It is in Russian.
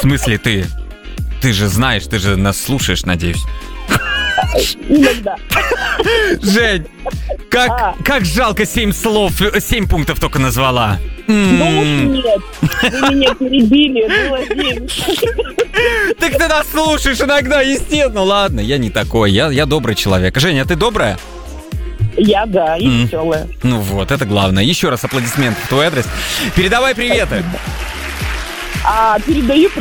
смысле ты? Ты же знаешь, ты же нас слушаешь, надеюсь. Иногда. Жень, как жалко 7 слов, 7 пунктов только назвала. Ну нет, вы меня перебили, было 9. Так ты нас слушаешь иногда, естественно. Ну ладно, я не такой, я добрый человек. Женя, ты добрая? Я, да, и веселая. Ну вот, это главное. Еще раз аплодисменты в твой адрес. Передавай приветы. Передаю